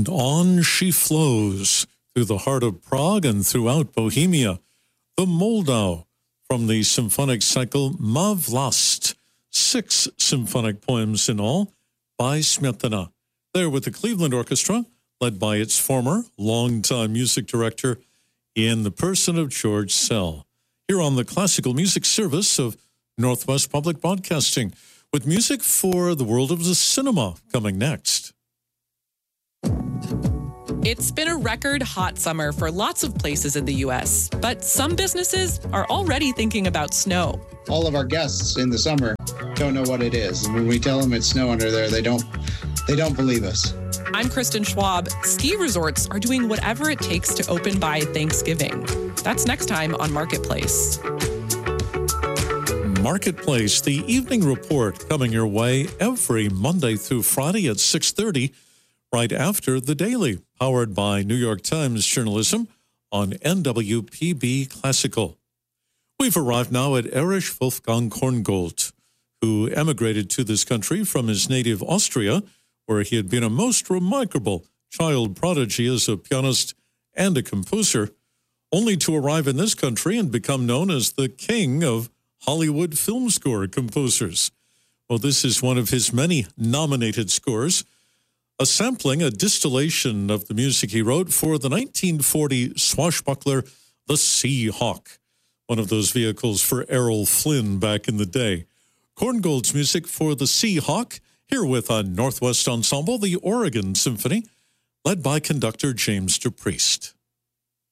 And on she flows through the heart of Prague and throughout Bohemia. The Moldau from the symphonic cycle Ma Vlast, 6 symphonic poems in all by Smetana. There with the Cleveland Orchestra, led by its former longtime music director in the person of George Szell. Here on the classical music service of Northwest Public Broadcasting, with music for the world of the cinema coming next. It's been a record hot summer for lots of places in the U.S., but some businesses are already thinking about snow. All of our guests in the summer don't know what it is. And when we tell them it's snow under there, they don't believe us. I'm Kristen Schwab. Ski resorts are doing whatever it takes to open by Thanksgiving. That's next time on Marketplace. Marketplace, the evening report coming your way every Monday through Friday at 6:30, right after The Daily, powered by New York Times journalism on NWPB Classical. We've arrived now at Erich Wolfgang Korngold, who emigrated to this country from his native Austria, where he had been a most remarkable child prodigy as a pianist and a composer, only to arrive in this country and become known as the king of Hollywood film score composers. Well, this is one of his many nominated scores, a sampling, a distillation of the music he wrote for the 1940 swashbuckler, the Sea Hawk, one of those vehicles for Errol Flynn back in the day. Korngold's music for the Sea Hawk, here with on Northwest Ensemble, the Oregon Symphony, led by conductor James DePriest.